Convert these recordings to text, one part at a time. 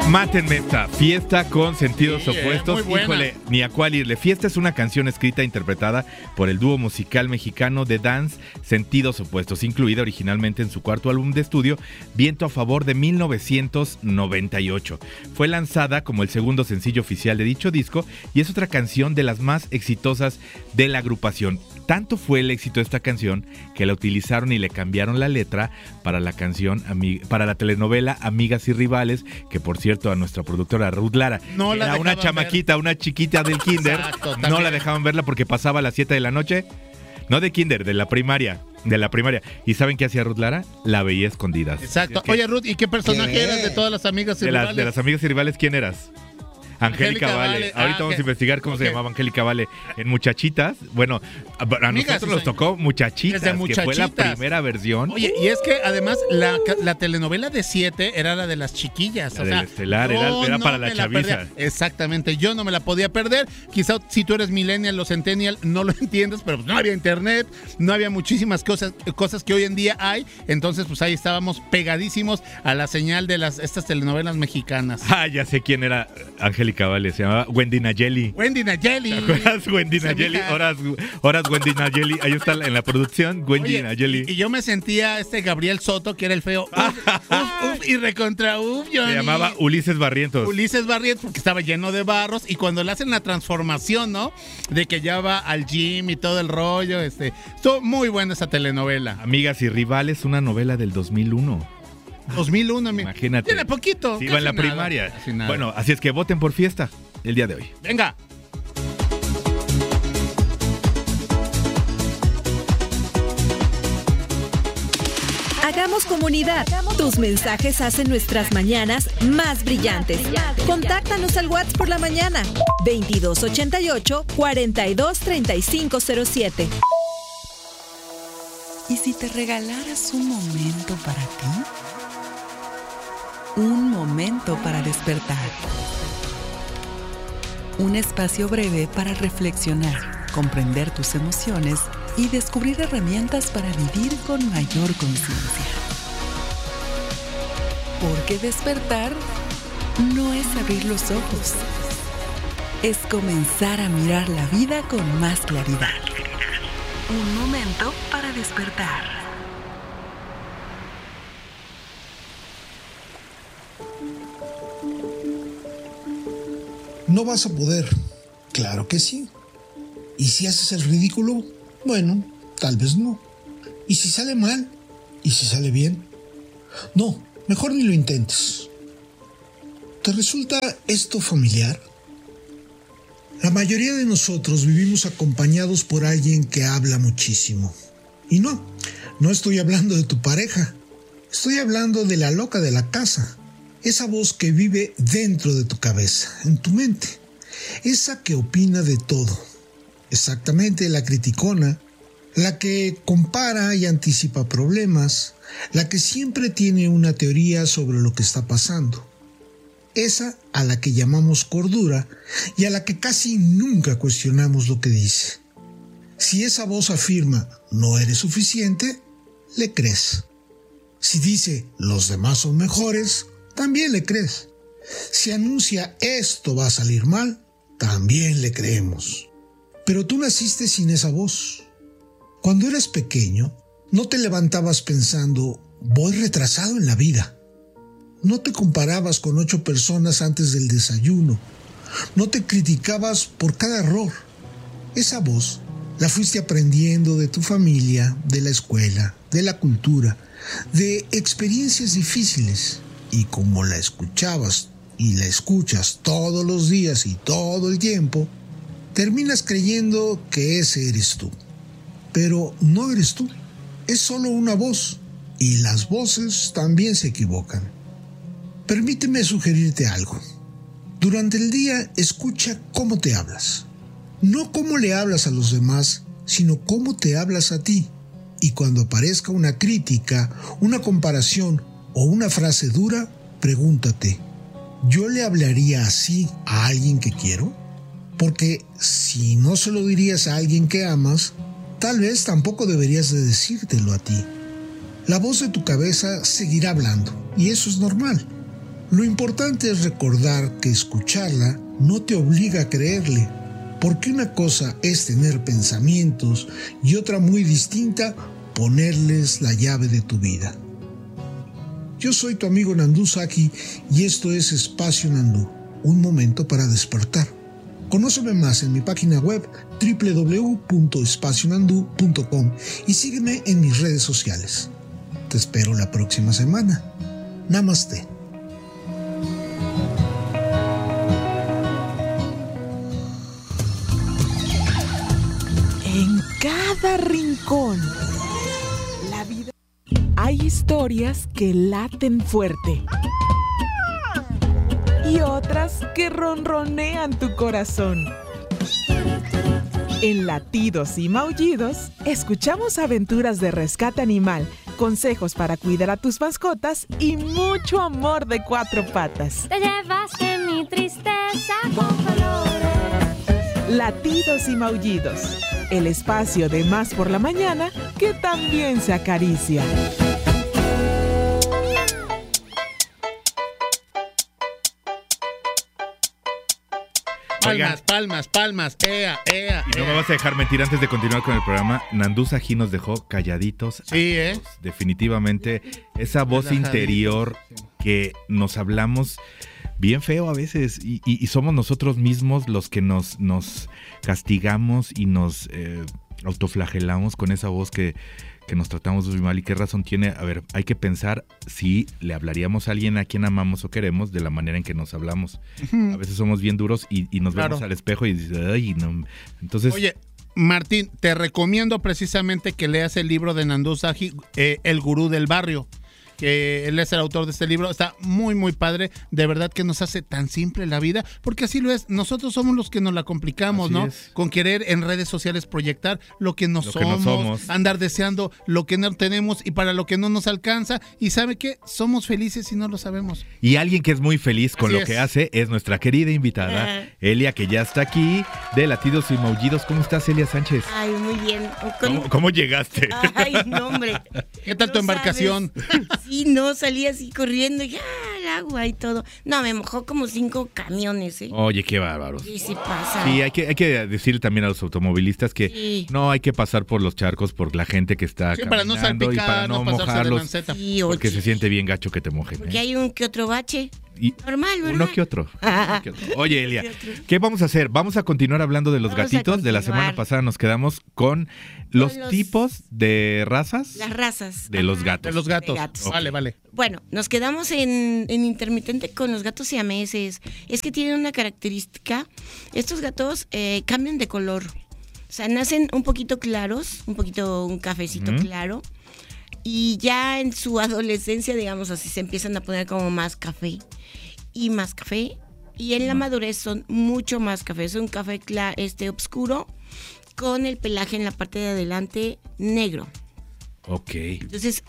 Mátenme esta fiesta con sentidos opuestos. muy buena. Híjole, ni a cuál irle. Fiesta es una canción escrita e interpretada por el dúo musical mexicano de dance Sentidos Opuestos, incluida originalmente en su cuarto álbum de estudio, Viento a Favor, de 1998. Fue lanzada como el segundo sencillo oficial de dicho disco y es otra canción de las más exitosas de la agrupación. Tanto fue el éxito de esta canción que la utilizaron y le cambiaron la letra para la canción, para la telenovela Amigas y Rivales, que por cierto a nuestra productora Ruth Lara, No que la era una dejaban chamaquita, una chiquita del kinder, Exacto, no también. la dejaban verla porque pasaba a las 7 de la noche, no de kinder, de la primaria. ¿Y saben qué hacía Ruth Lara? La veía escondidas. Exacto. Es que Oye, Ruth, ¿y qué personaje ¿Qué? eras de todas las amigas y de rivales? las Amigas y Rivales, ¿quién eras? Angélica Vale. Ahorita vamos a investigar cómo se llamaba Angélica Vale en Muchachitas. Bueno, a Amigas, nosotros nos tocó Muchachitas, Desde que fue la Muchachitas. primera versión. Oye, y es que además la telenovela de 7 era la de las chiquillas. La o del sea, Estelar, yo era para no la me chaviza. perdía. Exactamente, yo no me la podía perder. Quizá si tú eres millennial o centennial no lo entiendes, pero pues no había internet, no había muchísimas cosas que hoy en día hay. Entonces, pues ahí estábamos pegadísimos a la señal de estas telenovelas mexicanas. Ah, ya sé quién era Angélica Vale, se llamaba Wendy Nayeli. Wendy Nayeli. ¿Te acuerdas? Wendy Esa Nayeli, vieja. horas Wendy Nayeli, ahí está en la producción, Wendy Oye, Nayeli. y yo me sentía Gabriel Soto, que era el feo. Uf, y recontra uf, Johnny. Se llamaba Ulises Barrientos. Ulises Barrientos, porque estaba lleno de barros, y cuando le hacen la transformación, ¿no? De que ya va al gym y todo el rollo, estuvo muy buena esa telenovela. Amigas y Rivales, una novela del 2001. 2001, Imagínate. Tiene poquito. Sí, iba en la casi nada, primaria. casi nada. Bueno, así es que voten por Fiesta el día de hoy. Venga. Hagamos comunidad. Tus mensajes hacen nuestras mañanas más brillantes. Contáctanos al WhatsApp por la mañana. 2288-423507. ¿Y si te regalaras un momento para ti? Un momento para despertar. Un espacio breve para reflexionar, comprender tus emociones y descubrir herramientas para vivir con mayor conciencia. Porque despertar no es abrir los ojos, es comenzar a mirar la vida con más claridad. Un momento para despertar. No vas a poder. Claro que sí. ¿Y si haces el ridículo? Bueno, tal vez no. ¿Y si sale mal? ¿Y si sale bien? No, mejor ni lo intentes. ¿Te resulta esto familiar? La mayoría de nosotros vivimos acompañados por alguien que habla muchísimo. Y no estoy hablando de tu pareja. Estoy hablando de la loca de la casa. Esa voz que vive dentro de tu cabeza, en tu mente. Esa que opina de todo. Exactamente, la criticona, la que compara y anticipa problemas, la que siempre tiene una teoría sobre lo que está pasando. Esa a la que llamamos cordura y a la que casi nunca cuestionamos lo que dice. Si esa voz afirma no eres suficiente, le crees. Si dice los demás son mejores, también le crees. Si anuncia esto va a salir mal, también le creemos. Pero tú naciste sin esa voz. Cuando eras pequeño, no te levantabas pensando, voy retrasado en la vida. No te comparabas con 8 personas antes del desayuno. No te criticabas por cada error. Esa voz la fuiste aprendiendo de tu familia, de la escuela, de la cultura, de experiencias difíciles. Y como la escuchabas y la escuchas todos los días y todo el tiempo, terminas creyendo que ese eres tú. Pero no eres tú. Es solo una voz. Y las voces también se equivocan. Permíteme sugerirte algo. Durante el día, escucha cómo te hablas. No cómo le hablas a los demás, sino cómo te hablas a ti. Y cuando aparezca una crítica, una comparación o una frase dura, pregúntate, ¿yo le hablaría así a alguien que quiero? Porque si no se lo dirías a alguien que amas, tal vez tampoco deberías de decírtelo a ti. La voz de tu cabeza seguirá hablando, y eso es normal. Lo importante es recordar que escucharla no te obliga a creerle, porque una cosa es tener pensamientos y otra muy distinta, ponerles la llave de tu vida. Yo soy tu amigo Nandú Saki y esto es Espacio Nandú, un momento para despertar. Conóceme más en mi página web www.espacionandú.com y sígueme en mis redes sociales. Te espero la próxima semana. Namaste. En cada rincón, la vida. Hay historias que laten fuerte y otras que ronronean tu corazón. En Latidos y Maullidos, escuchamos aventuras de rescate animal, consejos para cuidar a tus mascotas y mucho amor de cuatro patas. Te llevaste mi tristeza con colores. Latidos y Maullidos, el espacio de Más por la Mañana que también se acaricia. Palmas, palmas, palmas, ea. Y no me vas a dejar mentir antes de continuar con el programa. Nandú Saki nos dejó calladitos. Sí, Definitivamente, esa voz interior que nos hablamos bien feo a veces y somos nosotros mismos los que nos castigamos y nos autoflagelamos con esa voz que nos tratamos muy mal. ¿Y qué razón tiene? A ver, hay que pensar si le hablaríamos a alguien a quien amamos o queremos de la manera en que nos hablamos. A veces somos bien duros y nos vemos al espejo y dices, ay, no. Entonces, oye, Martín, te recomiendo precisamente que leas el libro de Nandú Saki, El Gurú del Barrio, que él es el autor de este libro. Está muy, muy padre. De verdad que nos hace tan simple la vida, porque así lo es. Nosotros somos los que nos la complicamos, así ¿no? Es. Con querer en redes sociales proyectar lo que no somos, andar deseando lo que no tenemos y para lo que no nos alcanza. Y ¿sabe qué? Somos felices y no lo sabemos. Y alguien que es muy feliz con así lo que hace es nuestra querida invitada, Elia, que ya está aquí, de Latidos y Maullidos. ¿Cómo estás, Elia Sánchez? Ay, muy bien. ¿Cómo llegaste? Ay, no, hombre. ¿Qué tal tu embarcación? Sí, no, salí así corriendo, ya, el agua y todo. No, me mojó como 5 camiones, ¿eh? Oye, qué bárbaros. Sí, sí pasa. Sí, hay que decir también a los automovilistas que no hay que pasar por los charcos por la gente que está caminando para no salpicar, y para no mojarlos, sí, porque se siente bien gacho que te mojen. Porque hay un que otro bache. Normal, ¿verdad? Uno que otro. Oye, Elia, ¿qué vamos a hacer? Vamos a continuar hablando de los gatitos. De la semana pasada nos quedamos con los tipos de razas. Las razas. De los gatos. De los gatos. Okay. Vale. Bueno, nos quedamos en intermitente con los gatos siameses. Es que tienen una característica. Estos gatos cambian de color. O sea, nacen un poquito claros, un cafecito claro. Y ya en su adolescencia, digamos así, se empiezan a poner como más café. Y más café. Y en la madurez son mucho más café. Es un café oscuro con el pelaje en la parte de adelante negro. Ok. Entonces,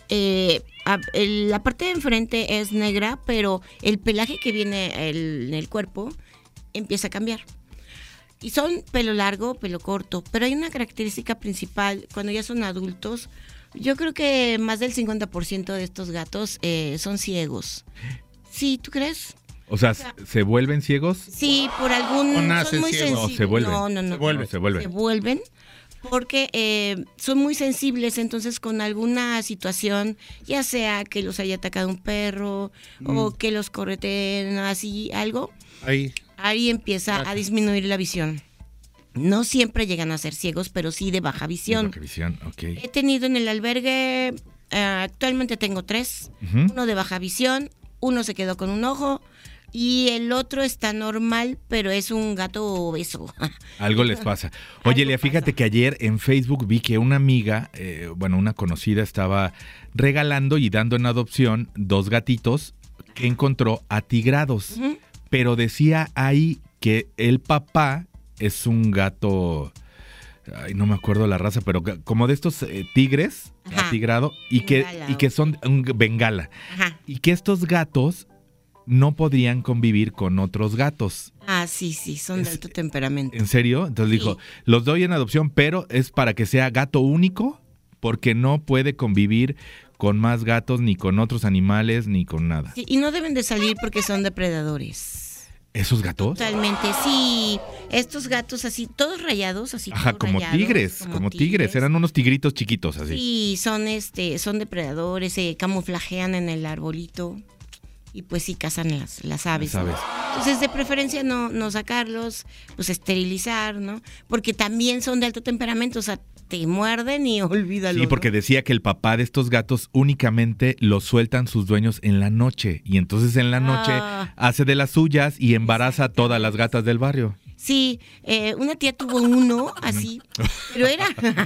la parte de enfrente es negra, pero el pelaje que viene en el cuerpo empieza a cambiar. Y son pelo largo, pelo corto. Pero hay una característica principal. Cuando ya son adultos, yo creo que más del 50% de estos gatos son ciegos. ¿Sí, tú crees? O sea, ¿se vuelven ciegos? Sí, por algún... son muy sensibles. No, se vuelven. No. Se vuelven porque son muy sensibles, entonces con alguna situación, ya sea que los haya atacado un perro o que los correteen, así, algo, ahí empieza a disminuir la visión. No siempre llegan a ser ciegos, pero sí de baja visión. De baja visión, ok. He tenido en el albergue, actualmente tengo 3, uno de baja visión, uno se quedó con un ojo y el otro está normal, pero es un gato obeso. Algo les pasa. Oye, Elia, fíjate que ayer en Facebook vi que una amiga, una conocida, estaba regalando y dando en adopción 2 gatitos que encontró atigrados. Pero decía ahí que el papá es un gato... Ay, no me acuerdo la raza, pero como de estos tigres, atigrado, y que son un bengala. Y que estos gatos no podrían convivir con otros gatos. Ah, sí, son de alto temperamento. ¿En serio? Entonces dijo, los doy en adopción, pero es para que sea gato único, porque no puede convivir con más gatos, ni con otros animales, ni con nada. Sí, y no deben de salir porque son depredadores. ¿Esos gatos? Totalmente, sí. Estos gatos así, todos rayados, así Ajá, todos como rayados, tigres, como tigres. Eran unos tigritos chiquitos así. Sí, son depredadores, se camuflajean en el arbolito y pues sí cazan las aves. Las aves. Entonces, de preferencia no sacarlos, pues esterilizar, ¿no? Porque también son de alto temperamento, o sea, te muerden y olvídalo. Sí, porque ¿no? decía que el papá de estos gatos únicamente los sueltan sus dueños en la noche. Y entonces en la noche hace de las suyas y embaraza a todas las gatas del barrio. Sí, una tía tuvo uno así, pero era...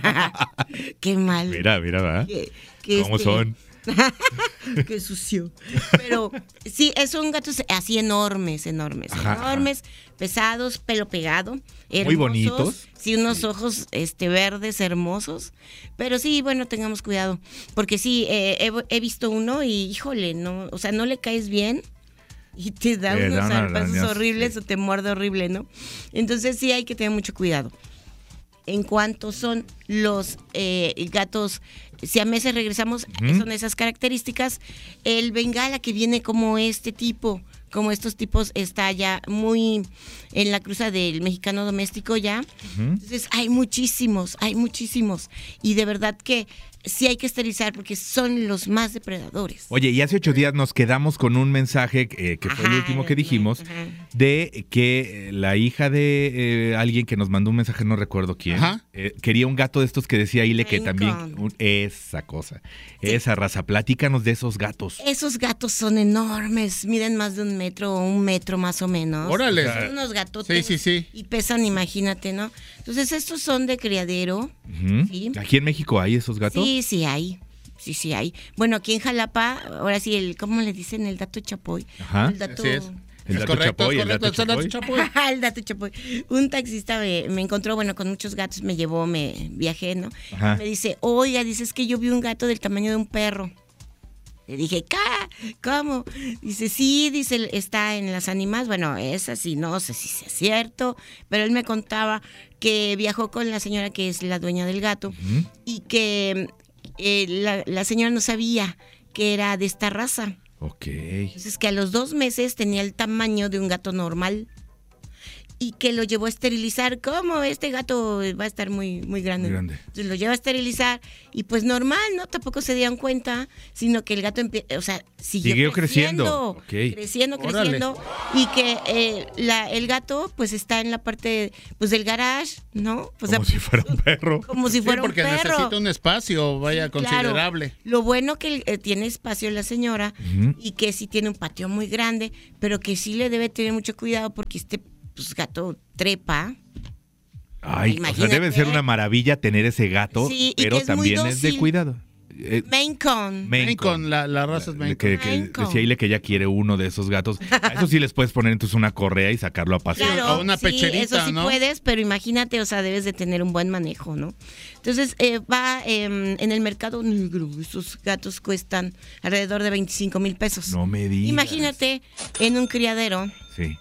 Qué mal. Mira, ¿verdad? ¿Cómo son? Qué sucio. Pero sí, son gatos así enormes, Ajá. pesados, pelo pegado, hermosos, muy bonitos. Sí, unos ojos verdes hermosos. Pero sí, bueno, tengamos cuidado, porque sí, he visto uno y híjole, no, o sea, no le caes bien. Y te da unos zarpazos horribles, o te muerde horrible, ¿no? Entonces sí hay que tener mucho cuidado. En cuanto son los gatos siameses, regresamos, son esas características. El bengala, que viene como este tipo, como estos tipos, está ya muy en la cruza del mexicano doméstico ya. Entonces hay muchísimos. Y de verdad que sí hay que esterilizar porque son los más depredadores. Oye, y hace 8 días nos quedamos con un mensaje que fue el último que dijimos, de que la hija de alguien que nos mandó un mensaje, no recuerdo quién, quería un gato de estos que decía Ile que también, esa cosa, esa raza. Platícanos de esos gatos. Esos gatos son enormes, miden más de 1 metro o 1 metro más o menos. ¡Órale! Son unos gatotes. Sí. Y pesan, imagínate, ¿no? Entonces estos son de criadero. ¿Sí? ¿Aquí en México hay esos gatos? Sí hay. Sí hay. Bueno, aquí en Jalapa, ahora sí, ¿cómo le dicen? El dato chapoy. Ajá. El dato... Así es. El Es dato correcto, chapoy, es el correcto, dato es el dato chapoy. chapoy. El dato chapoy. Un taxista me encontró, bueno, con muchos gatos, me llevó, me viajé, ¿no? Ajá. Me dice, oiga, dices que yo vi un gato del tamaño de un perro. Le dije, ¿cómo? Dice, sí, dice, está en las ánimas. Bueno, es así, no sé si es cierto, pero él me contaba que viajó con la señora que es la dueña del gato y que la señora no sabía que era de esta raza. Ok. Entonces que a los 2 meses tenía el tamaño de un gato normal y que lo llevó a esterilizar. ¿Cómo? Este gato va a estar muy grande. Muy grande. Entonces lo lleva a esterilizar y pues normal, ¿no? Tampoco se dieron cuenta, sino que el gato siguió creciendo. Okay. Creciendo. Órale. Y que el gato pues está en la parte del garage, ¿no? Pues, Como si fuera un perro. Como si fuera porque un perro. necesita un espacio, vaya, considerable. Claro. Lo bueno que tiene espacio la señora y que sí tiene un patio muy grande, pero que sí le debe tener mucho cuidado porque gato trepa. Ay, o sea, Imagínate. debe ser una maravilla tener ese gato, Sí, y pero que es muy también es de dócil. cuidado. Maine Coon. Maine Con la raza es Maine que Maine Coon. decía Ile que ya quiere uno de esos gatos. A eso sí les puedes poner entonces una correa y sacarlo a pasear. Claro, o una pecherita, eso sí ¿no? puedes, pero imagínate, o sea, debes de tener un buen manejo, ¿no? Entonces, va en el mercado negro, esos gatos cuestan alrededor de 25,000 pesos. No me digas. Imagínate, en un criadero, Sí.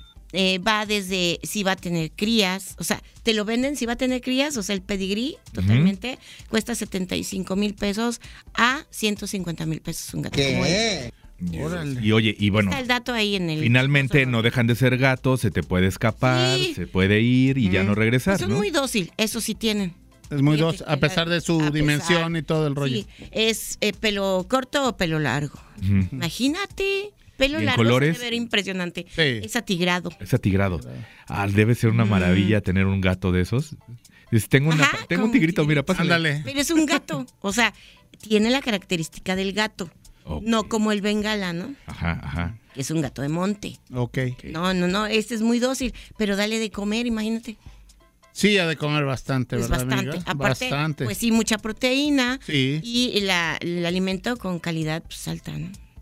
va desde si va a tener crías, o sea, te lo venden si va a tener crías, o sea, el pedigrí totalmente cuesta 75,000 pesos a 150,000 pesos un gato como este. Órale. Y oye, y bueno, Está el dato ahí en el... finalmente no dejan de ser gatos, se te puede escapar, Sí. se puede ir y ya no regresar, Pues son ¿no? muy dócil, eso sí tienen. Es muy Fíjate, dócil, a pesar de su a dimensión pesar. y todo el rollo. Sí, es pelo corto o pelo largo. Ujú. Imagínate, pelo ¿Y en largo colores? se debe ver impresionante. Sí. Es atigrado. Es atigrado. Debe ser una maravilla tener un gato de esos. Tengo Ajá, tengo como un tigrito, un mira, pásale. Ándale. Pero es un gato, o sea, tiene la característica del gato, Ok. no como el bengala, ¿no? Ajá. Que es un gato de monte. Ok. No, este es muy dócil, pero dale de comer, imagínate. Sí, ha de comer bastante, Es ¿verdad, bastante. amiga? Aparte, Bastante. pues sí, mucha proteína Sí. y el alimento con calidad pues alta, ¿no?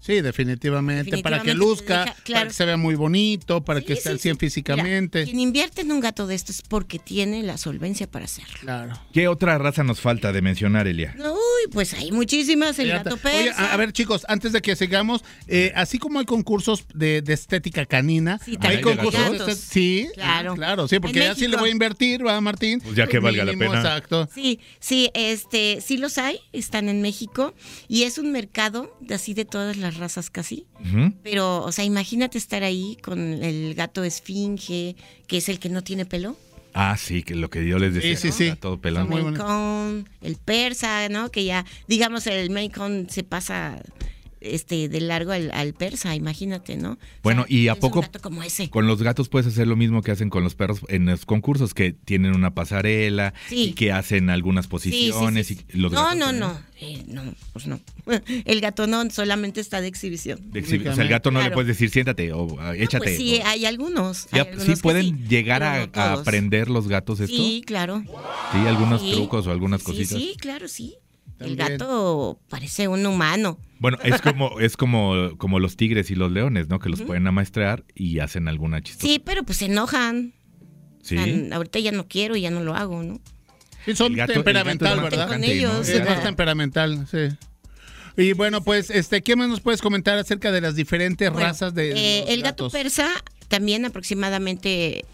Sí, definitivamente, para que Definitivamente luzca, deja- claro. para que se vea muy bonito, para Sí, que esté sí, al 100 sí. físicamente. Mira, quien invierte en un gato de estos es porque tiene la solvencia para hacerlo. Claro. ¿Qué otra raza nos falta de mencionar, Elia? Uy, pues hay muchísimas. El gato persa. Oye, a ver, chicos, antes de que sigamos, así como hay concursos de estética canina, Sí, hay también de concursos de gatos. sí, Claro. claro, sí, porque En ya sí le México. voy a invertir, ¿va, Martín? Pues ya que valga la pena. Exacto. Sí, sí los hay, están en México y es un mercado de así de todas las razas casi. Ujú. Pero, o sea, imagínate estar ahí con el gato esfinge, que es el que no tiene pelo. Ah, sí, que lo que yo les decía. Sí, sí, ¿no? sí. Está todo pelón. Muy Maine bonito. Coon, el persa, ¿no? Que ya, digamos, el Maine Coon se pasa de largo al persa, imagínate, ¿no? Bueno, ¿y a es poco un gato como ese. con los gatos puedes hacer lo mismo que hacen con los perros en los concursos, que tienen una pasarela Sí. y que hacen algunas posiciones? Sí, sí, sí. Y los No, gatos no, también? no, pues no. El gato no, solamente está de exhibición. O sea, el gato no le Claro. puedes decir siéntate o échate. Pues sí, o- hay algunos. Ya, hay algunos ¿sí que pueden llegar pero a, no a todos. aprender los gatos esto? Sí, claro. Sí, algunos Sí. trucos o algunas Sí, cositas. Sí, claro, sí. El También. gato parece un humano. Bueno, es como los tigres y los leones, ¿no? Que los pueden amaestrar y hacen alguna chistosa. Sí, pero pues se enojan. Sí. O sea, ahorita ya no quiero, ya no lo hago, ¿no? Sí, son El gato- temperamental, el gato es ¿verdad? Con tocante, ¿no? ellos. Sí, es más temperamental, sí. Y bueno, pues, ¿qué más nos puedes comentar acerca de las diferentes Bueno, razas de los el gato gatos? persa también aproximadamente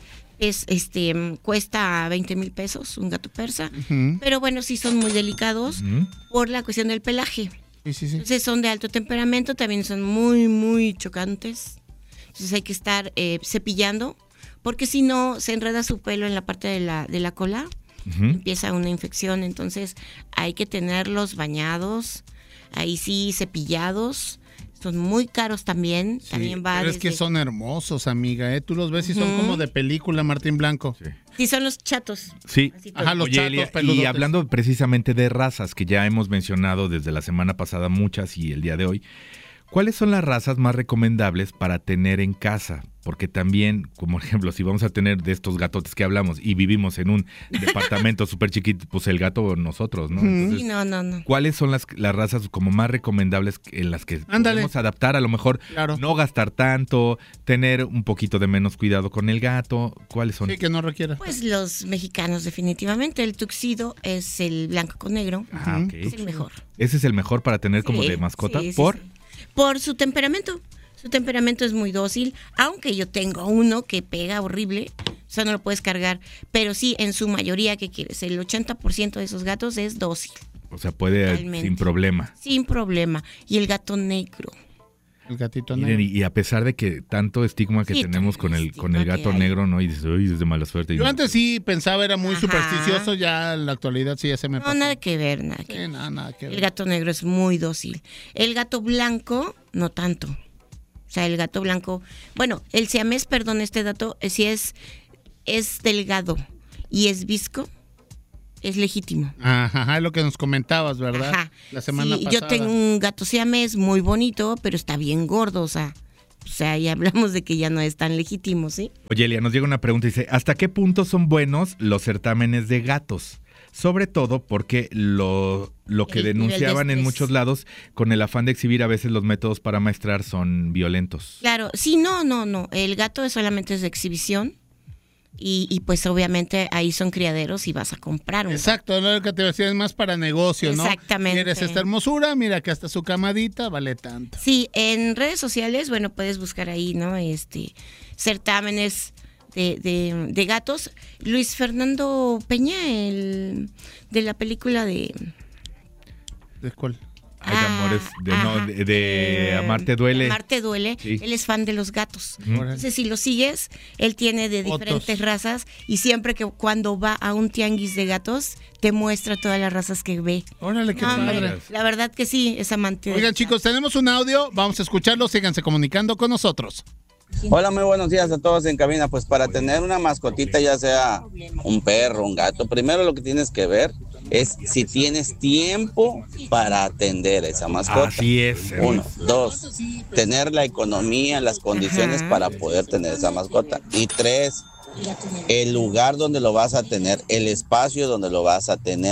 cuesta 20,000 pesos un gato persa. Ujú. Pero bueno, sí son muy delicados Ujú. por la cuestión del pelaje. Sí, sí, sí. Entonces son de alto temperamento, también son muy, muy chocantes. Entonces hay que estar cepillando, porque si no se enreda su pelo en la parte de la cola, Ujú. empieza una infección. Entonces hay que tenerlos bañados, ahí sí cepillados. Son muy caros también. Sí, También va pero es que desde- son hermosos, amiga, ¿eh? Tú los ves y son Ujú. como de película, Martín Blanco. Sí. Sí, son los chatos. Sí. Así Ajá, los Oye, chatos Elia, y peludotes. hablando precisamente de razas, que ya hemos mencionado desde la semana pasada muchas y el día de hoy, ¿cuáles son las razas más recomendables para tener en casa? Porque también, como ejemplo, si vamos a tener de estos gatotes que hablamos y vivimos en un departamento súper chiquito, pues el gato nosotros, ¿no? Entonces, Sí, no. ¿cuáles son las razas como más recomendables en las que Ándale. podemos adaptar? A lo mejor Claro. no gastar tanto, tener un poquito de menos cuidado con el gato. ¿Cuáles son? Sí, que no requiera. Pues los mexicanos definitivamente. El tuxido es el blanco con negro. Ah, ok. Es el mejor. Ese es el mejor para tener como Sí, de mascota. sí, sí, ¿Por? sí. Por su temperamento. Su temperamento es muy dócil, aunque yo tengo uno que pega horrible, o sea, no lo puedes cargar. Pero sí, en su mayoría, ¿qué quieres? El 80% de esos gatos es dócil, O sea, puede Totalmente. sin problema. sin problema. Y el gato negro. El gatito Miren, negro. y a pesar de que tanto estigma que Sí, tenemos tanto con el estigma gato que hay. negro, ¿no? Y dices, uy, es de mala suerte. Y Yo no. antes sí pensaba, era muy Ajá. supersticioso, ya en la actualidad sí ya se me No, pasó. nada que ver, nada que Sí, ver. nada que El ver. gato negro es muy dócil. El gato blanco, no tanto. O sea, el gato blanco, bueno, el siamés, perdón, este dato, si es delgado y es visco, es legítimo. Ajá, es lo que nos comentabas, ¿verdad? Ajá. La semana Sí, pasada. yo tengo un gato siamés muy bonito, pero está bien gordo, o sea, ya hablamos de que ya no es tan legítimo, ¿sí? Oye, Elia, nos llega una pregunta y dice, ¿hasta qué punto son buenos los certámenes de gatos? Sobre todo porque lo que El nivel de denunciaban en estrés. muchos lados, con el afán de exhibir a veces los métodos para maestrar son violentos. Claro, sí, no. El gato solamente es de exhibición y pues obviamente ahí son criaderos y vas a comprar un Exacto, lo que te decía es más para negocio, ¿no? Exactamente. ¿Quieres esta hermosura? Mira que hasta su camadita vale tanto. Sí, en redes sociales, bueno, puedes buscar ahí, ¿no? Certámenes de gatos. Luis Fernando Peña, de la película de... ¿De cuál? Hay de amores, de Amarte Duele. Amarte Duele, Sí. él es fan de los gatos. Ujú. Entonces, si lo sigues, él tiene de Fotos. diferentes razas y siempre que cuando va a un tianguis de gatos, te muestra todas las razas que ve. Órale, qué No, hombre, padre. la verdad que sí, es amante. Oigan, chicos, tenemos un audio, vamos a escucharlo, síganse comunicando con nosotros. Hola, muy buenos días a todos en cabina. Pues para tener una mascotita, ya sea un perro, un gato, primero lo que tienes que ver es si tienes tiempo para atender a esa mascota. Así es. Uno, dos, tener la economía, las condiciones Ajá. para poder tener esa mascota. Y tres, el lugar donde lo vas a tener, el espacio donde lo vas a tener.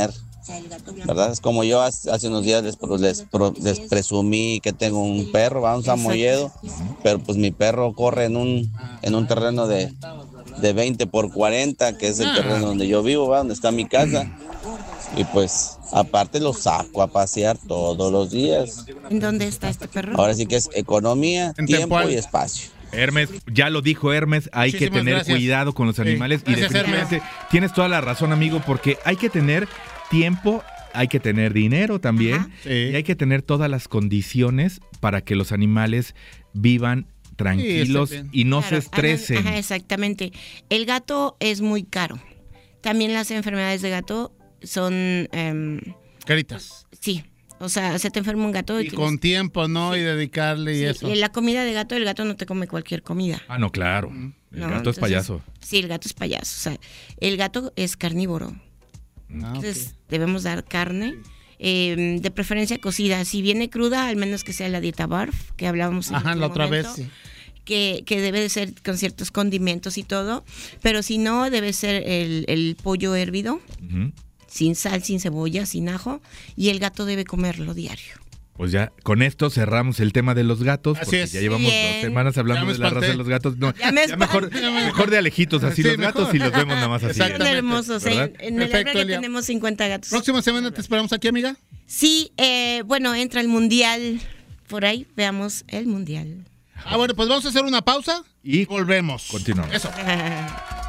¿verdad? Es como yo hace unos días les presumí que tengo un perro, un samoyedo, pero pues mi perro corre en un terreno de 20 por 40, que es el terreno donde yo vivo, ¿va? Donde está mi casa. Y pues aparte lo saco a pasear todos los días. ¿En dónde está este perro? Ahora sí que es economía, tiempo y espacio. Hermes, ya lo dijo Hermes, hay que tener cuidado con los animales. Sí, y definitivamente tienes toda la razón, amigo, porque hay que tener tiempo, hay que tener dinero también, y hay que tener todas las condiciones para que los animales vivan tranquilos y no se estresen. Ajá, exactamente. El gato es muy caro. También las enfermedades de gato son... caritas. Sí. O sea, se te enferma un gato. Y con tiempo, ¿no? Y dedicarle y eso. La comida de gato, el gato no te come cualquier comida. Ah, no, claro. El gato es payaso. Sí, el gato es payaso. O sea, el gato es carnívoro. Entonces, debemos dar carne, de preferencia cocida. Si viene cruda, al menos que sea la dieta BARF, que hablábamos en la otra vez, sí. Que debe de ser con ciertos condimentos y todo. Pero si no, debe ser el pollo hervido. Sin sal, sin cebolla, sin ajo, y el gato debe comerlo diario. Pues ya, con esto cerramos el tema de los gatos, porque ya llevamos 2 semanas hablando de la raza de los gatos. No, ya mejor de alejitos, así los gatos y los vemos nada más así. Son hermosos, en el albergue tenemos 50 gatos. ¿Próxima semana te esperamos aquí, amiga? Sí, bueno, entra el Mundial, por ahí veamos el Mundial. Bueno, pues vamos a hacer una pausa y volvemos. Continuamos. Eso.